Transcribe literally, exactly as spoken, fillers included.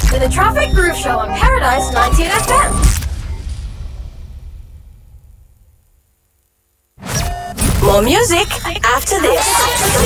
with the Traffic Groove Show on Paradise nineteen F M. More music after this.